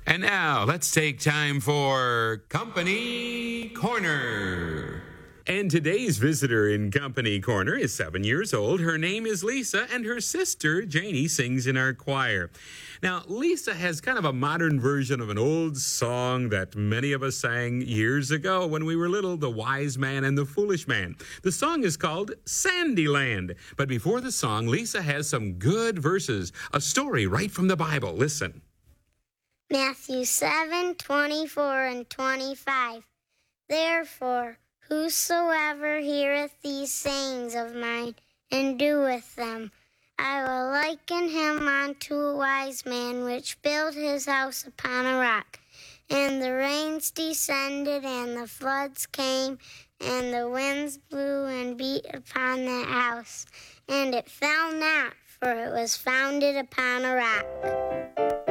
And now let's take time for Company Corner. And today's visitor in Company Corner is 7 years old. Her name is Lisa, and her sister, Janie, sings in our choir. Now, Lisa has kind of a modern version of an old song that many of us sang years ago when we were little, The Wise Man and the Foolish Man. The song is called Sandyland. But before the song, Lisa has some good verses, a story right from the Bible. Listen. Matthew 7:24 and 25. Therefore, whosoever heareth these sayings of mine and doeth them, I will liken him unto a wise man which built his house upon a rock. And the rains descended, and the floods came, and the winds blew and beat upon that house. And it fell not, for it was founded upon a rock.